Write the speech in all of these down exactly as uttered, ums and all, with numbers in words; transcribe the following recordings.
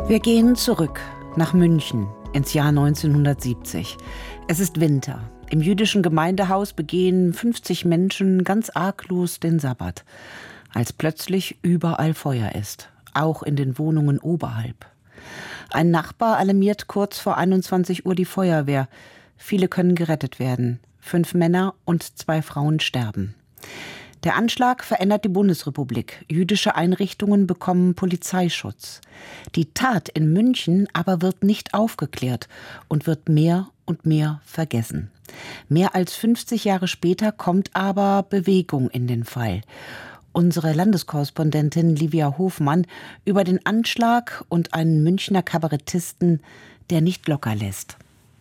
Wir gehen zurück nach München ins Jahr neunzehnhundertsiebzig. Es ist Winter. Im jüdischen Gemeindehaus begehen fünfzig Menschen ganz arglos den Sabbat, als plötzlich überall Feuer ist, auch in den Wohnungen oberhalb. Ein Nachbar alarmiert kurz vor einundzwanzig Uhr die Feuerwehr. Viele können gerettet werden. Fünf Männer und zwei Frauen sterben. Der Anschlag verändert die Bundesrepublik. Jüdische Einrichtungen bekommen Polizeischutz. Die Tat in München aber wird nicht aufgeklärt und wird mehr und mehr vergessen. Mehr als fünfzig Jahre später kommt aber Bewegung in den Fall. Unsere Landeskorrespondentin Livia Hofmann über den Anschlag und einen Münchner Kabarettisten, der nicht locker lässt.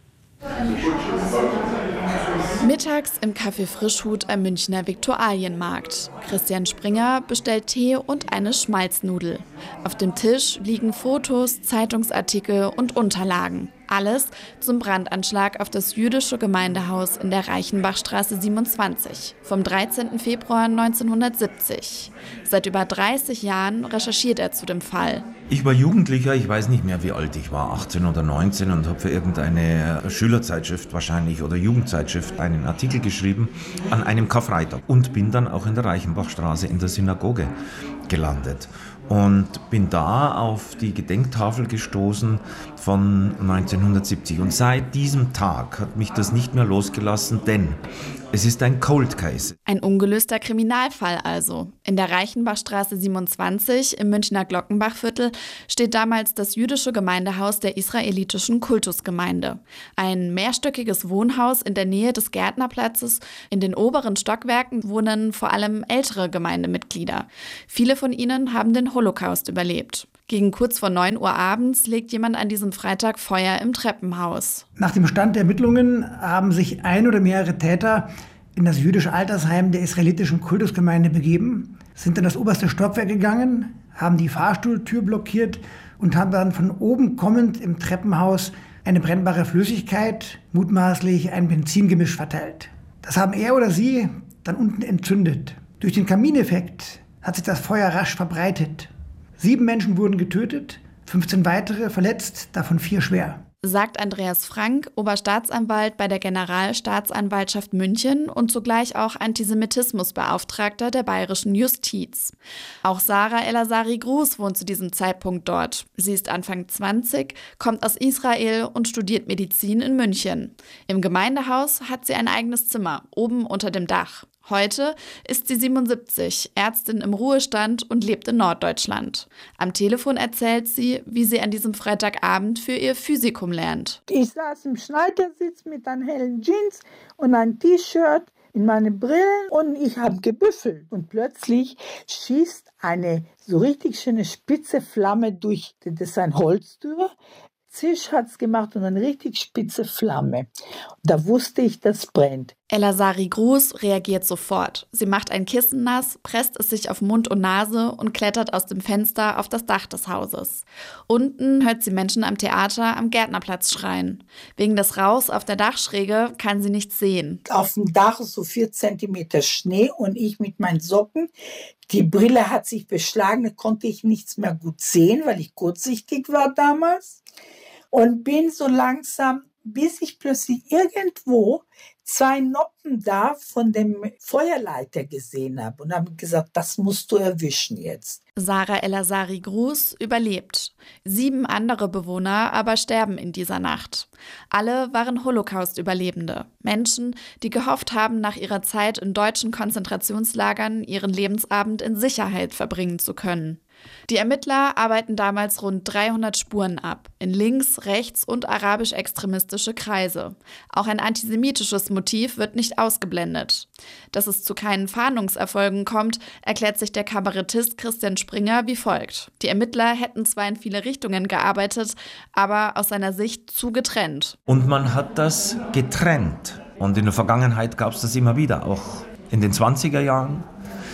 Mittags im Café Frischhut am Münchner Viktualienmarkt. Christian Springer bestellt Tee und eine Schmalznudel. Auf dem Tisch liegen Fotos, Zeitungsartikel und Unterlagen. Alles zum Brandanschlag auf das jüdische Gemeindehaus in der Reichenbachstraße siebenundzwanzig vom dreizehnten Februar neunzehnhundertsiebzig. Seit über dreißig Jahren recherchiert er zu dem Fall. Ich war Jugendlicher, ich weiß nicht mehr, wie alt ich war, achtzehn oder neunzehn, und habe für irgendeine Schülerzeitschrift wahrscheinlich oder Jugendzeitschrift einen Artikel geschrieben an einem Karfreitag und bin dann auch in der Reichenbachstraße in der Synagoge gelandet. Und bin da auf die Gedenktafel gestoßen von neunzehnhundertsiebzig. Und seit diesem Tag hat mich das nicht mehr losgelassen, denn es ist ein Cold Case. Ein ungelöster Kriminalfall also. In der Reichenbachstraße siebenundzwanzig im Münchner Glockenbachviertel steht damals das jüdische Gemeindehaus der israelitischen Kultusgemeinde. Ein mehrstöckiges Wohnhaus in der Nähe des Gärtnerplatzes. In den oberen Stockwerken wohnen vor allem ältere Gemeindemitglieder. Viele von ihnen haben den Holocaust überlebt. Gegen kurz vor neun Uhr abends legt jemand an diesem Freitag Feuer im Treppenhaus. Nach dem Stand der Ermittlungen haben sich ein oder mehrere Täter in das jüdische Altersheim der israelitischen Kultusgemeinde begeben, sind in das oberste Stockwerk gegangen, haben die Fahrstuhltür blockiert und haben dann von oben kommend im Treppenhaus eine brennbare Flüssigkeit, mutmaßlich ein Benzingemisch, verteilt. Das haben er oder sie dann unten entzündet. Durch den Kamineffekt hat sich das Feuer rasch verbreitet. Sieben Menschen wurden getötet, fünfzehn weitere verletzt, davon vier schwer. Sagt Andreas Frank, Oberstaatsanwalt bei der Generalstaatsanwaltschaft München und zugleich auch Antisemitismusbeauftragter der bayerischen Justiz. Auch Sarah El-Azari-Gruß wohnt zu diesem Zeitpunkt dort. Sie ist Anfang zwanzig, kommt aus Israel und studiert Medizin in München. Im Gemeindehaus hat sie ein eigenes Zimmer, oben unter dem Dach. Heute ist sie siebenundsiebzig, Ärztin im Ruhestand und lebt in Norddeutschland. Am Telefon erzählt sie, wie sie an diesem Freitagabend für ihr Physikum lernt. Ich saß im Schneidersitz mit einem hellen Jeans und einem T-Shirt in meine Brillen und ich habe gebüffelt. Und plötzlich schießt eine so richtig schöne spitze Flamme durch, das ist ein Holztür. Zisch hat's gemacht und eine richtig spitze Flamme. Da wusste ich, das brennt. El-Azari-Gruß reagiert sofort. Sie macht ein Kissen nass, presst es sich auf Mund und Nase und klettert aus dem Fenster auf das Dach des Hauses. Unten hört sie Menschen am Theater am Gärtnerplatz schreien. Wegen des Rauchs auf der Dachschräge kann sie nichts sehen. Auf dem Dach ist so vier Zentimeter Schnee und ich mit meinen Socken. Die Brille hat sich beschlagen, da konnte ich nichts mehr gut sehen, weil ich kurzsichtig war damals. Und bin so langsam, bis ich plötzlich irgendwo zwei Noppen da von dem Feuerleiter gesehen habe und habe gesagt, das musst du erwischen jetzt. Sarah El-Azari-Gruß überlebt. Sieben andere Bewohner aber sterben in dieser Nacht. Alle waren Holocaust-Überlebende. Menschen, die gehofft haben, nach ihrer Zeit in deutschen Konzentrationslagern ihren Lebensabend in Sicherheit verbringen zu können. Die Ermittler arbeiten damals rund dreihundert Spuren ab, in links-, rechts- und arabisch-extremistische Kreise. Auch ein antisemitisches Motiv wird nicht ausgeblendet. Dass es zu keinen Fahndungserfolgen kommt, erklärt sich der Kabarettist Christian Springer wie folgt. Die Ermittler hätten zwar in viele Richtungen gearbeitet, aber aus seiner Sicht zu getrennt. Und man hat das getrennt. Und in der Vergangenheit gab es das immer wieder, auch in den zwanziger Jahren.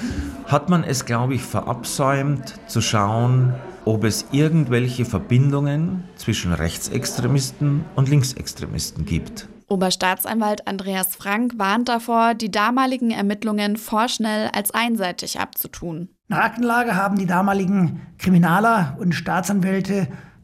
Hat man es, glaube ich, verabsäumt zu schauen, ob es irgendwelche Verbindungen zwischen Rechtsextremisten und Linksextremisten gibt. Oberstaatsanwalt Andreas Frank warnt davor, die damaligen Ermittlungen vorschnell als einseitig abzutun. Nach Aktenlage haben die damaligen Kriminaler und Staatsanwälte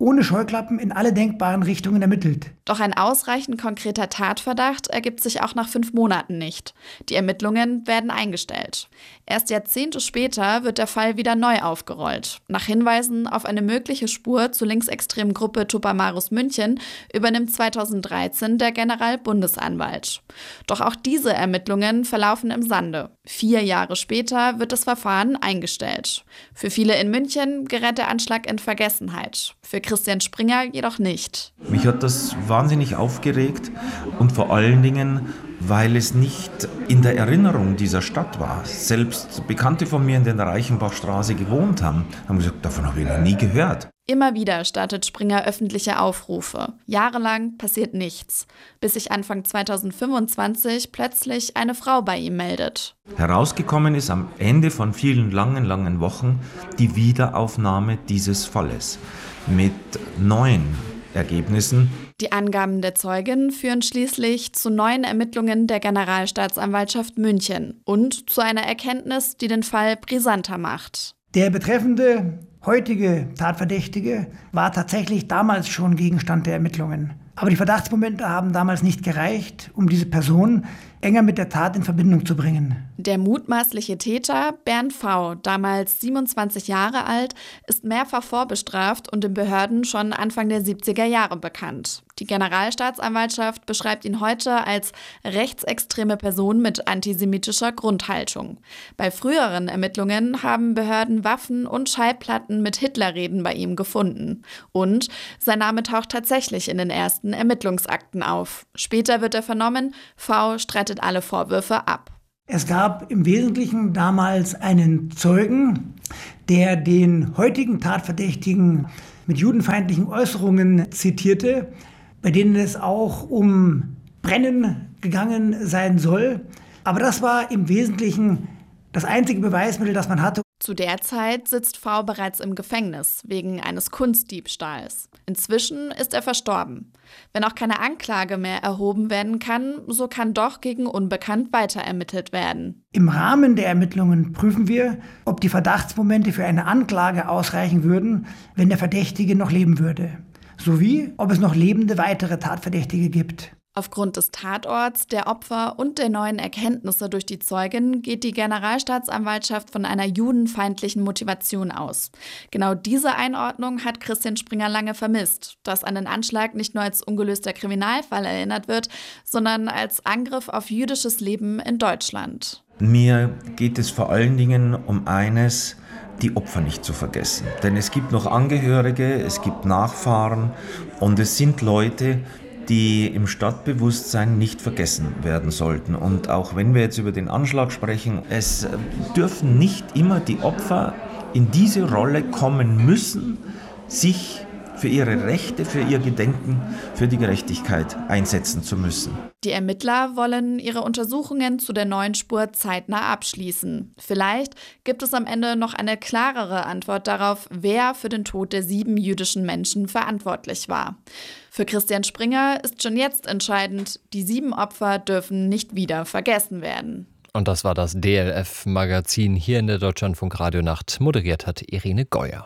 ohne Scheuklappen in alle denkbaren Richtungen ermittelt. Doch ein ausreichend konkreter Tatverdacht ergibt sich auch nach fünf Monaten nicht. Die Ermittlungen werden eingestellt. Erst Jahrzehnte später wird der Fall wieder neu aufgerollt. Nach Hinweisen auf eine mögliche Spur zur linksextremen Gruppe Tupamaros München übernimmt zweitausenddreizehn der Generalbundesanwalt. Doch auch diese Ermittlungen verlaufen im Sande. Vier Jahre später wird das Verfahren eingestellt. Für viele in München gerät der Anschlag in Vergessenheit. Für Christian Springer jedoch nicht. Mich hat das wahnsinnig aufgeregt und vor allen Dingen, weil es nicht in der Erinnerung dieser Stadt war. Selbst Bekannte von mir, die in der Reichenbachstraße gewohnt haben, haben gesagt, davon habe ich noch nie gehört. Immer wieder startet Springer öffentliche Aufrufe. Jahrelang passiert nichts, bis sich Anfang zweitausendfünfundzwanzig plötzlich eine Frau bei ihm meldet. Herausgekommen ist am Ende von vielen langen, langen Wochen die Wiederaufnahme dieses Falles mit neuen Ergebnissen. Die Angaben der Zeugin führen schließlich zu neuen Ermittlungen der Generalstaatsanwaltschaft München und zu einer Erkenntnis, die den Fall brisanter macht. Der betreffende heutige Tatverdächtige war tatsächlich damals schon Gegenstand der Ermittlungen. Aber die Verdachtsmomente haben damals nicht gereicht, um diese Person enger mit der Tat in Verbindung zu bringen. Der mutmaßliche Täter, Bernd V., damals siebenundzwanzig Jahre alt, ist mehrfach vorbestraft und den Behörden schon Anfang der siebziger Jahre bekannt. Die Generalstaatsanwaltschaft beschreibt ihn heute als rechtsextreme Person mit antisemitischer Grundhaltung. Bei früheren Ermittlungen haben Behörden Waffen und Schallplatten mit Hitlerreden bei ihm gefunden. Und sein Name taucht tatsächlich in den ersten Ermittlungsakten auf. Später wird er vernommen, V. streitet alle Vorwürfe ab. Es gab im Wesentlichen damals einen Zeugen, der den heutigen Tatverdächtigen mit judenfeindlichen Äußerungen zitierte, bei denen es auch um Brennen gegangen sein soll. Aber das war im Wesentlichen das einzige Beweismittel, das man hatte. Zu der Zeit sitzt V. bereits im Gefängnis wegen eines Kunstdiebstahls. Inzwischen ist er verstorben. Wenn auch keine Anklage mehr erhoben werden kann, so kann doch gegen Unbekannt weiter ermittelt werden. Im Rahmen der Ermittlungen prüfen wir, ob die Verdachtsmomente für eine Anklage ausreichen würden, wenn der Verdächtige noch leben würde, sowie ob es noch lebende weitere Tatverdächtige gibt. Aufgrund des Tatorts, der Opfer und der neuen Erkenntnisse durch die Zeugin geht die Generalstaatsanwaltschaft von einer judenfeindlichen Motivation aus. Genau diese Einordnung hat Christian Springer lange vermisst, dass an den Anschlag nicht nur als ungelöster Kriminalfall erinnert wird, sondern als Angriff auf jüdisches Leben in Deutschland. Mir geht es vor allen Dingen um eines, die Opfer nicht zu vergessen. Denn es gibt noch Angehörige, es gibt Nachfahren und es sind Leute, die im Stadtbewusstsein nicht vergessen werden sollten. Und auch wenn wir jetzt über den Anschlag sprechen, es dürfen nicht immer die Opfer in diese Rolle kommen müssen, sich für ihre Rechte, für ihr Gedenken, für die Gerechtigkeit einsetzen zu müssen. Die Ermittler wollen ihre Untersuchungen zu der neuen Spur zeitnah abschließen. Vielleicht gibt es am Ende noch eine klarere Antwort darauf, wer für den Tod der sieben jüdischen Menschen verantwortlich war. Für Christian Springer ist schon jetzt entscheidend, die sieben Opfer dürfen nicht wieder vergessen werden. Und das war das D L F-Magazin hier in der Deutschlandfunk Radionacht. Moderiert hat Irene Geuer.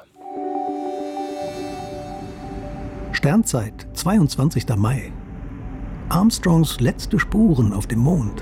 Sternzeit, zweiundzwanzigster Mai. Armstrongs letzte Spuren auf dem Mond.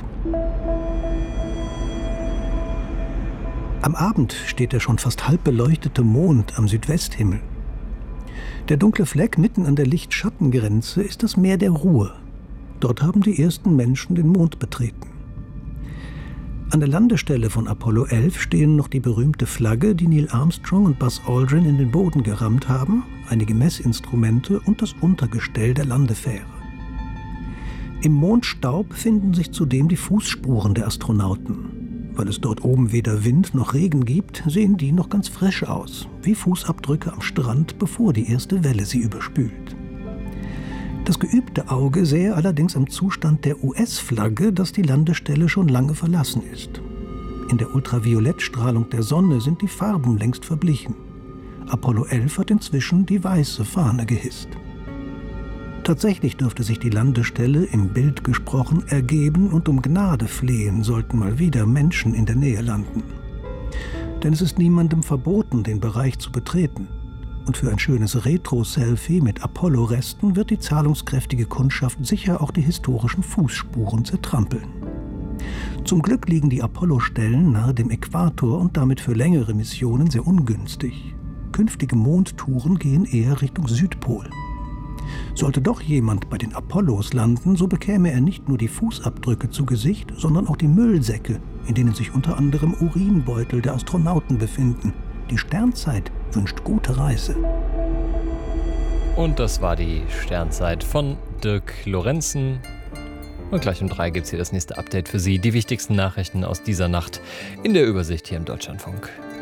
Am Abend steht der schon fast halb beleuchtete Mond am Südwesthimmel. Der dunkle Fleck mitten an der Licht-Schatten-Grenze ist das Meer der Ruhe. Dort haben die ersten Menschen den Mond betreten. An der Landestelle von Apollo elf stehen noch die berühmte Flagge, die Neil Armstrong und Buzz Aldrin in den Boden gerammt haben, einige Messinstrumente und das Untergestell der Landefähre. Im Mondstaub finden sich zudem die Fußspuren der Astronauten. Weil es dort oben weder Wind noch Regen gibt, sehen die noch ganz frisch aus, wie Fußabdrücke am Strand, bevor die erste Welle sie überspült. Das geübte Auge sähe allerdings am Zustand der U S-Flagge, dass die Landestelle schon lange verlassen ist. In der Ultraviolettstrahlung der Sonne sind die Farben längst verblichen. Apollo elf hat inzwischen die weiße Fahne gehisst. Tatsächlich dürfte sich die Landestelle, im Bild gesprochen, ergeben und um Gnade flehen, sollten mal wieder Menschen in der Nähe landen. Denn es ist niemandem verboten, den Bereich zu betreten. Und für ein schönes Retro-Selfie mit Apollo-Resten wird die zahlungskräftige Kundschaft sicher auch die historischen Fußspuren zertrampeln. Zum Glück liegen die Apollo-Stellen nahe dem Äquator und damit für längere Missionen sehr ungünstig. Künftige Mondtouren gehen eher Richtung Südpol. Sollte doch jemand bei den Apollos landen, so bekäme er nicht nur die Fußabdrücke zu Gesicht, sondern auch die Müllsäcke, in denen sich unter anderem Urinbeutel der Astronauten befinden. Die Sternzeit wünscht gute Reise. Und das war die Sternzeit von Dirk Lorenzen. Und gleich um drei gibt es hier das nächste Update für Sie. Die wichtigsten Nachrichten aus dieser Nacht in der Übersicht hier im Deutschlandfunk.